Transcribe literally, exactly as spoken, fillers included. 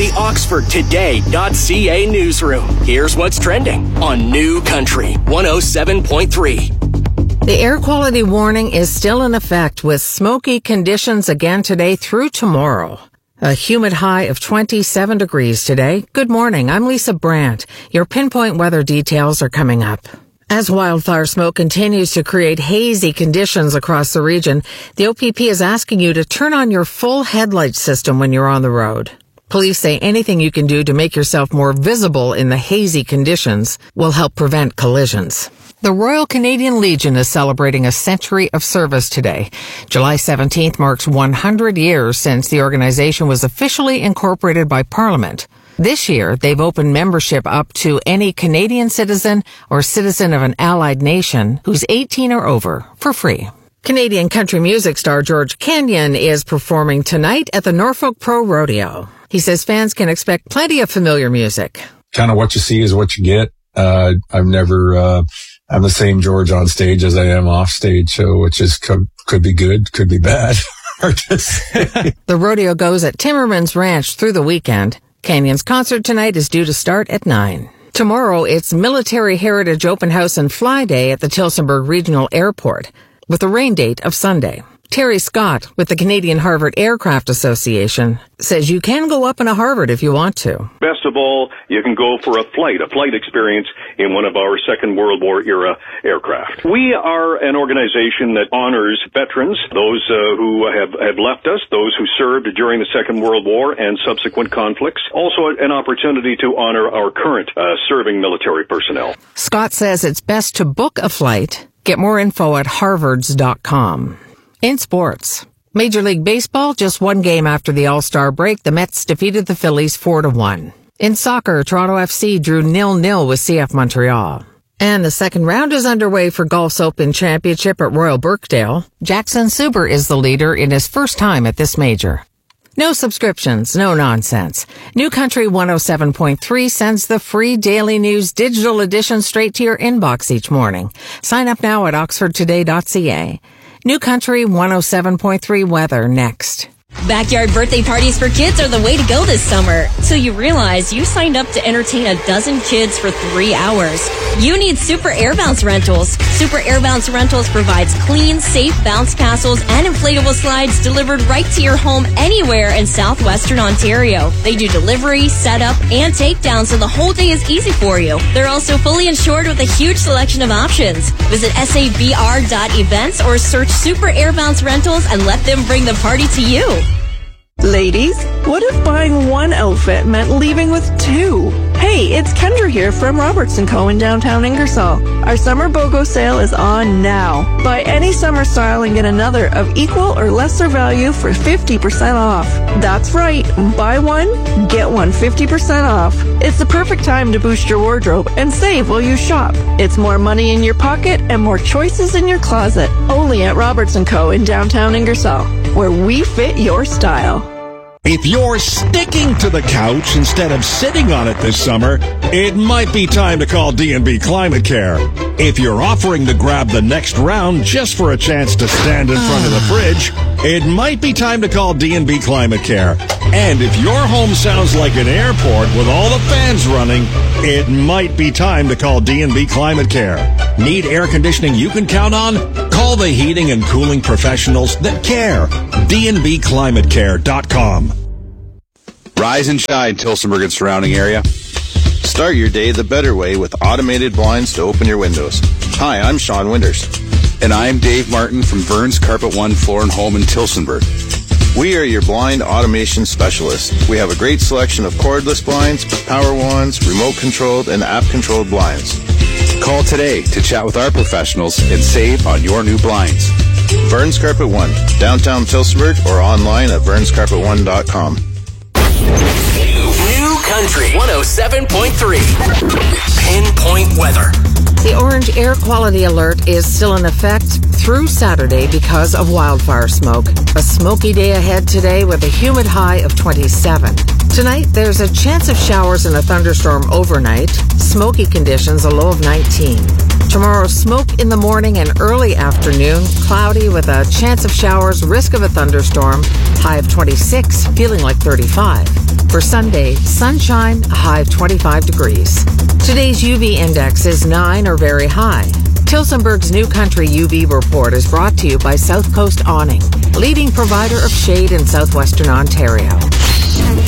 the Oxford Today dot C A newsroom. Here's what's trending on New Country one oh seven point three. The air quality warning is still in effect with smoky conditions again today through tomorrow. A humid high of twenty-seven degrees today. Good morning. I'm Lisa Brandt. Your pinpoint weather details are coming up. As wildfire smoke continues to create hazy conditions across the region, the O P P is asking you to turn on your full headlight system when you're on the road. Police say anything you can do to make yourself more visible in the hazy conditions will help prevent collisions. The Royal Canadian Legion is celebrating a century of service today. July seventeenth marks one hundred years since the organization was officially incorporated by Parliament. This year, they've opened membership up to any Canadian citizen or citizen of an allied nation who's eighteen or over for free. Canadian country music star George Kenyon is performing tonight at the Norfolk Pro Rodeo. He says fans can expect plenty of familiar music. Kind of what you see is what you get. Uh, I've never, uh, I'm the same George on stage as I am off stage, so which is could, could be good, could be bad. Hard to say. The rodeo goes at Timmerman's Ranch through the weekend. Canyon's concert tonight is due to start at nine. Tomorrow, it's Military Heritage Open House and Fly Day at the Tillsonburg Regional Airport, with a rain date of Sunday. Terry Scott, with the Canadian Harvard Aircraft Association, says you can go up in a Harvard if you want to. Best of all, you can go for a flight, a flight experience in one of our Second World War era aircraft. We are an organization that honors veterans, those uh, who have, have left us, those who served during the Second World War and subsequent conflicts. Also an opportunity to honor our current uh, serving military personnel. Scott says it's best to book a flight. Get more info at harvards dot com. In sports, Major League Baseball, just one game after the All-Star break, the Mets defeated the Phillies four to one. In soccer, Toronto F C drew nil nil with C F Montreal. And the second round is underway for Golf's Open Championship at Royal Birkdale. Jackson Suber is the leader in his first time at this major. No subscriptions, no nonsense. New Country one oh seven point three sends the free Daily News digital edition straight to your inbox each morning. Sign up now at oxford today dot c a. New Country one oh seven point three weather next. Backyard birthday parties for kids are the way to go this summer. So you realize you signed up to entertain a dozen kids for three hours. You need Super Air Bounce Rentals. Super Air Bounce Rentals provides clean, safe bounce castles and inflatable slides delivered right to your home anywhere in southwestern Ontario. They do delivery, setup, and takedown so the whole day is easy for you. They're also fully insured with a huge selection of options. Visit S A B R dot events or search Super Air Bounce Rentals and let them bring the party to you. Ladies, what if buying one outfit meant leaving with two? Hey, it's Kendra here from Roberts and Co. in downtown Ingersoll. Our summer BOGO sale is on now. Buy any summer style and get another of equal or lesser value for fifty percent off. That's right, buy one, get one fifty percent off. It's the perfect time to boost your wardrobe and save while you shop. It's more money in your pocket and more choices in your closet. Only at Roberts and Co. in downtown Ingersoll, where we fit your style. If you're sticking to the couch instead of sitting on it this summer, it might be time to call D and B Climate Care. If you're offering to grab the next round just for a chance to stand in front of the fridge, it might be time to call D and B Climate Care. And if your home sounds like an airport with all the fans running, it might be time to call D and B Climate Care. Need air conditioning you can count on? Call the heating and cooling professionals that care. D and B climate care dot com. Rise and shine, Tillsonburg and surrounding area. Start your day the better way with automated blinds to open your windows. Hi, I'm Sean Winters. And I'm Dave Martin from Vern's Carpet One Floor and Home in Tillsonburg. We are your blind automation specialists. We have a great selection of cordless blinds, power wands, remote-controlled, and app-controlled blinds. Call today to chat with our professionals and save on your new blinds. Vern's Carpet One, downtown Tillsonburg, or online at verns carpet one dot com. New Country one oh seven point three. Pinpoint weather. The orange air quality alert is still in effect through Saturday because of wildfire smoke. A smoky day ahead today with a humid high of twenty-seven. Tonight, there's a chance of showers and a thunderstorm overnight. Smoky conditions, a low of nineteen. Tomorrow, smoke in the morning and early afternoon. Cloudy with a chance of showers, risk of a thunderstorm. High of twenty-six, feeling like thirty-five. For Sunday, sunshine, a high of twenty-five degrees. Today's U V index is nine or very high. Tillsonburg's New Country U V report is brought to you by South Coast Awning, leading provider of shade in southwestern Ontario.